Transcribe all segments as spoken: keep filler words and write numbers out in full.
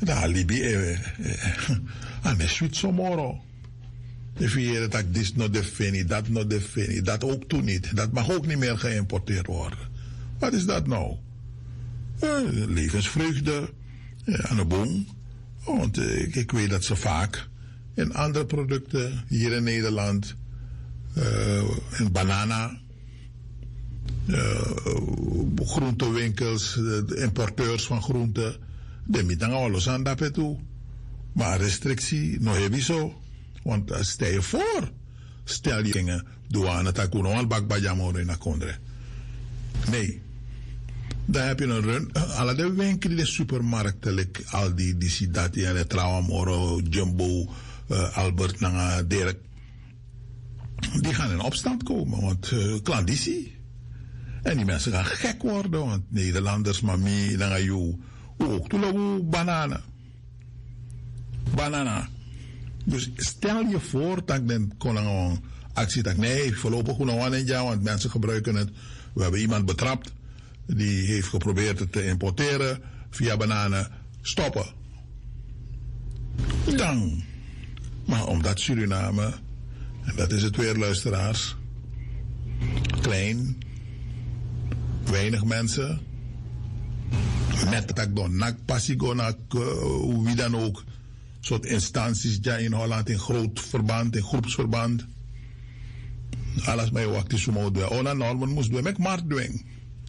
Da libi e a me sweet somoro. If je dat dit nog defini, dat nog defini, dat ook toen niet. Dat mag ook niet meer geïmporteerd worden. Wat is dat nou? Uh, levensvreugde uh, aan de boom. Want uh, ik weet dat ze vaak in andere producten hier in Nederland, uh, in banana, uh, groentewinkels, de importeurs van groenten, de mietang al los aan dat toe. Maar restrictie, nog heb je zo. Want uh, stel je voor, stel je dingen, douane, takuno, al bak bajamoro in akondre. Nee. Dan heb je een run. Alle de winkelen, de supermarkten, like Aldi, die dat, ja, de Trouwamoro, Jumbo, uh, Albert, Nanga, Dirk. Die gaan in opstand komen, want uh, klandizie. En die mensen gaan gek worden, want Nederlanders, mami, Nanga, you, ook, toelawu, bananen. Banana. Dus stel je voor dat ik dan kon een actie dat nee, voorlopig gewoon aan en ja, want mensen gebruiken het. We hebben iemand betrapt. Die heeft geprobeerd het te importeren via bananen. Stoppen. Dan. Maar omdat Suriname, en dat is het weer luisteraars, klein, weinig mensen, met dat door nak passigo nak wie dan ook, soort instanties ja in Holland in groot verband, in groepsverband. Alles bij wat is zo doen. Ona normen moest doen, met maar doen.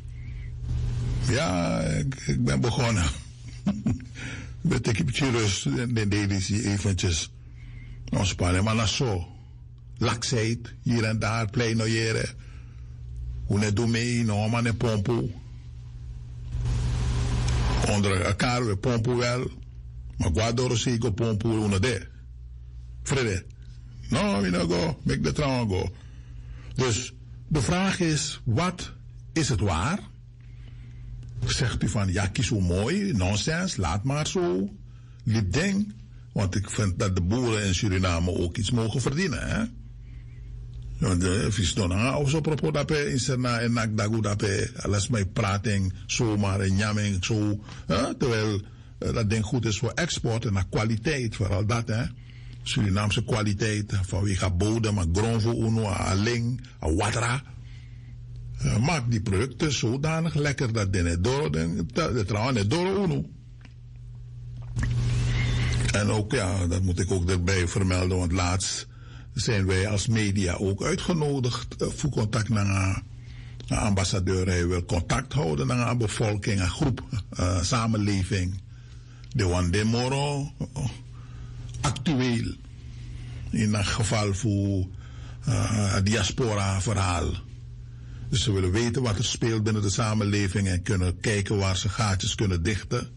Ja, ik, ik ben begonnen. Met een beetje rust en dan deed ik eventjes ontspannen. Maar na zo, laksheid, hier en daar, pleinoyeren. Hoe net doen mee, nou man en pompo. Onder elkaar, we pompen wel. Maar guardoro se go pompo una de. Frede. No, we no go, make the trouw go. Dus de vraag is, wat is het waar? Zegt u van, ja, kies zo mooi, nonsens, laat maar zo. Liep ding. Want ik vind dat de boeren in Suriname ook iets mogen verdienen, hè. Want de vis dona, of zo propos dat pe, in Serna en Nakdagu dat pe, alles mij prating, zomaar en jamming, zo. Hè? Terwijl uh, dat ding goed is voor export en naar kwaliteit, vooral dat, hè. Surinaamse kwaliteit, vanwege bodem, maar grondvo uno, aling, watra. Uh, maak die producten zodanig lekker dat de nedoro, de trouwens nedoro uno. En ook, ja, dat moet ik ook erbij vermelden, want laatst zijn wij als media ook uitgenodigd uh, voor contact naar een ambassadeur. Hij wil contact houden naar een bevolking, een groep, uh, samenleving. De Wandemoro, uh, actueel. In een geval voor uh, diaspora verhaal. Dus ze willen weten wat er speelt binnen de samenleving en kunnen kijken waar ze gaatjes kunnen dichten.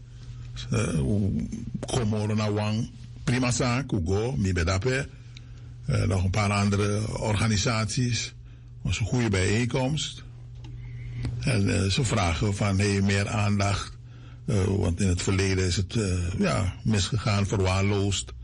Komoro na wang, prima zaak, Ugo, mi bedape. Uh, nog een paar andere organisaties. Het was een goede bijeenkomst. En uh, ze vragen van, hey, meer aandacht. Uh, want in het verleden is het uh, ja, misgegaan, verwaarloosd.